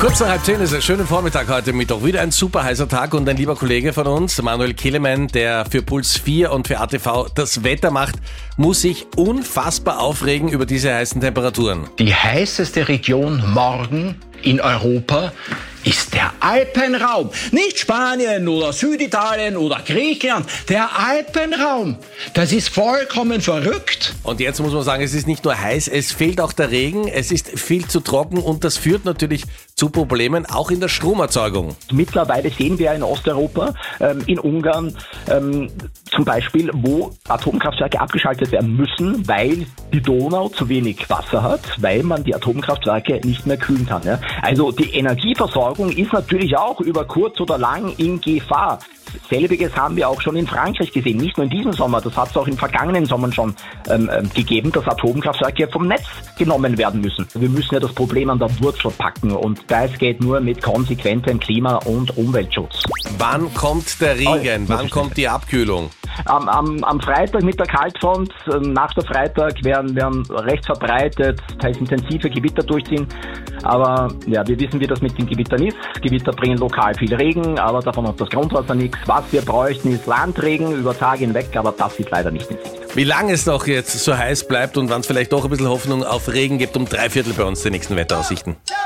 Kurz nach 9:30 ist ein schöner Vormittag heute Mittwoch. Wieder ein super heißer Tag und ein lieber Kollege von uns, Manuel Killemann, der für Puls 4 und für ATV das Wetter macht, muss sich unfassbar aufregen über diese heißen Temperaturen. Die heißeste Region morgen in Europa ist der Alpenraum. Nicht Spanien oder Süditalien oder Griechenland. Der Alpenraum. Das ist vollkommen verrückt. Und jetzt muss man sagen, es ist nicht nur heiß, es fehlt auch der Regen, es ist viel zu trocken und das führt natürlich zu Problemen, auch in der Stromerzeugung. Mittlerweile sehen wir in Osteuropa, in Ungarn zum Beispiel, wo Atomkraftwerke abgeschaltet werden müssen, weil die Donau zu wenig Wasser hat, weil man die Atomkraftwerke nicht mehr kühlen kann. Ja? Also die Energieversorgung ist natürlich auch über kurz oder lang in Gefahr. Selbiges haben wir auch schon in Frankreich gesehen, nicht nur in diesem Sommer, das hat es auch in vergangenen Sommern schon gegeben, dass Atomkraftwerke vom Netz genommen werden müssen. Wir müssen ja das Problem an der Wurzel packen und das geht nur mit konsequentem Klima- und Umweltschutz. Wann kommt der Regen? Wann kommt die Abkühlung? Am Freitag mit der Kaltfront, nach der Freitag werden recht verbreitet, teils intensive Gewitter durchziehen. Aber ja, wir wissen, wie das mit den Gewittern ist. Gewitter bringen lokal viel Regen, aber davon hat das Grundwasser nichts. Was wir bräuchten, ist Landregen über Tage hinweg, aber das ist leider nicht in Sicht. Wie lange es noch jetzt so heiß bleibt und wann es vielleicht doch ein bisschen Hoffnung auf Regen gibt, um 3/4 bei uns die nächsten Wetteraussichten.